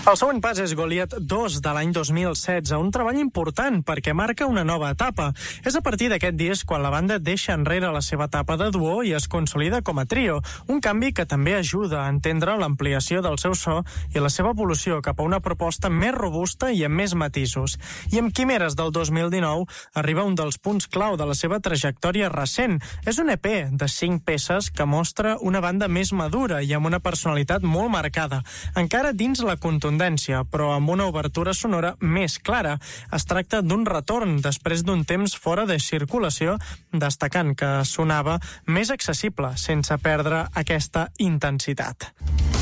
El següent pas és Goliat 2 de l'any 2016, un treball important perquè marca una nova etapa. És a partir d'aquest disc quan la banda deixa enrere la seva etapa de duo i es consolida com a trio, un canvi que també ajuda a entendre l'ampliació del seu so i la seva evolució cap a una proposta més robusta i amb més matisos. I amb Quimeres del 2019 arriba un dels punts clau de la seva trajectòria recent. És un EP de 5 peces que mostra una banda més madura i amb una personalitat molt marcada, encara dins la contundència, però amb una obertura sonora més clara. Es tracta d'un retorn després d'un temps fora de circulació, destacant que sonava més accessible sense perdre aquesta intensitat.